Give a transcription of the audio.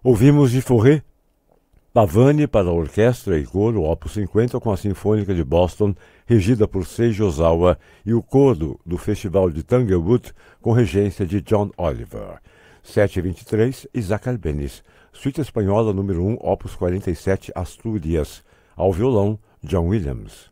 Ouvimos de Fauré, Pavane para a orquestra e coro, Opus 50, com a Sinfônica de Boston, regida por Seiji Ozawa, e o coro do Festival de Tanglewood, com regência de John Oliver. 7h23, Isaac Albéniz, Suíte Espanhola número 1, Opus 47, Astúrias, ao violão, John Williams.